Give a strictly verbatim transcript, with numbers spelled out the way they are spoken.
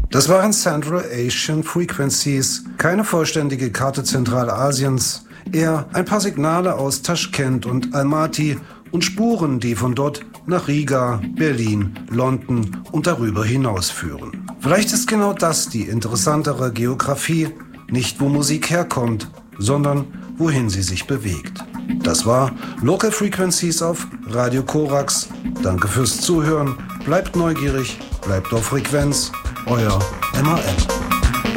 Das waren Central Asian Frequencies, keine vollständige Karte Zentralasiens, eher ein paar Signale aus Taschkent und Almaty und Spuren, die von dort nach Riga, Berlin, London und darüber hinaus führen. Vielleicht ist genau das die interessantere Geografie, nicht wo Musik herkommt, sondern wohin sie sich bewegt. Das war Local Frequencies auf Radio Korax. Danke fürs Zuhören, bleibt neugierig, bleibt auf Frequenz, euer M A M.